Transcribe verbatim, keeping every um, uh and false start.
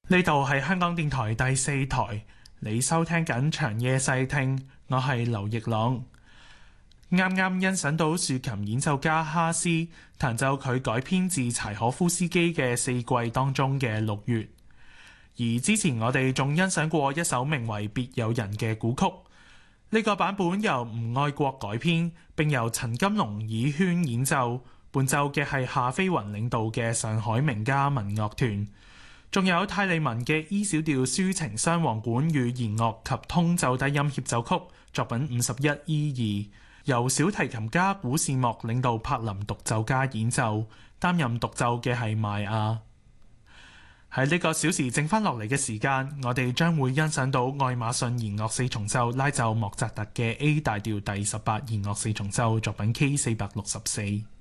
呢度係香港電台第四台，你收聽緊長夜細聽，我係劉奕朗。啱啱欣賞到豎琴演奏家哈斯彈奏佢改編自柴可夫斯基嘅四季當中嘅六月，而之前我哋仲欣賞過一首名為別有人嘅古曲，呢個版本由吳愛國改編，並由陳金龍耳圈演奏，伴奏嘅係夏飛雲領導嘅上海名家民樂團。仲有泰利文嘅 E 小調抒情雙簧管與弦樂及通奏低音協奏曲作品五十一 E 二，由小提琴家古士莫領導柏林獨奏家演奏，擔任獨奏嘅係邁亞。喺呢個小時剩翻落嚟嘅時間，我哋將會欣賞到愛馬遜弦樂四重奏拉奏莫扎特嘅 A 大調第十八弦樂四重奏作品 K 四百六十四。